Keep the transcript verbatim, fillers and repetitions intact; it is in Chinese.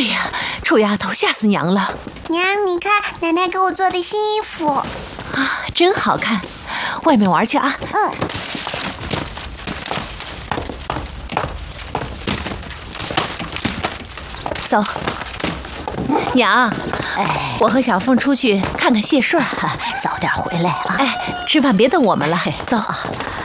哎呀，臭丫头，吓死娘了！ 娘，你看奶奶给我做的新衣服啊， 真好看。外面玩去啊！ 嗯。 走，娘。哎，我和小凤出去看看谢顺， 早点回来啊！ 哎，吃饭别等我们了，走。